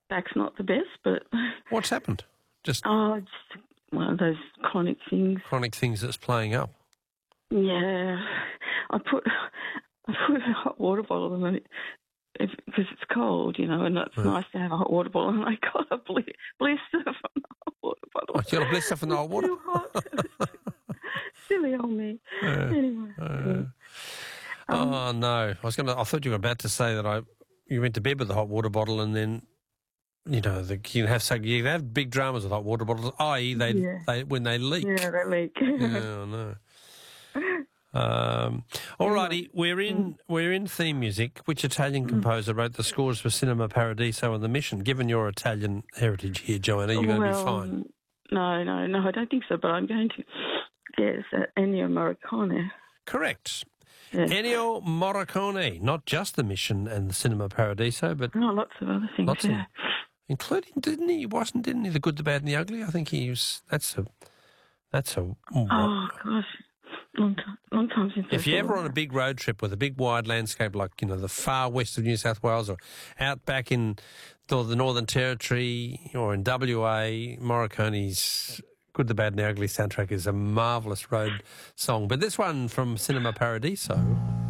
back's not the best, but What's happened? Just just one of those chronic things. chronic things that's playing up. Yeah, I put a hot water bottle in it because it's cold, and it's nice to have a hot water bottle. And I got a blister from the hot water bottle. Oh, you got a blister from the hot water? Too hot. Silly old me. Anyway. Oh no! I thought you were about to say that you went to bed with the hot water bottle, and then you can have big dramas with hot water bottles, i.e. they when they leak. Yeah, they leak. Oh no. Alrighty, we're in theme music. Which Italian composer wrote the scores for Cinema Paradiso and The Mission? Given your Italian heritage here, Joanna, you're going to be fine. No, I don't think so. But I'm going to guess Ennio Morricone. Correct. Yes. Ennio Morricone, not just The Mission and the Cinema Paradiso, but lots of other things. Including, didn't he The Good, the Bad, and the Ugly? I think he was. That's a. Oh gosh, long time since. If you're ever on a big road trip with a big wide landscape like the far west of New South Wales or out back in the Northern Territory or in WA, Morricone's Good, the Bad, and the Ugly soundtrack is a marvellous road song. But this one from Cinema Paradiso.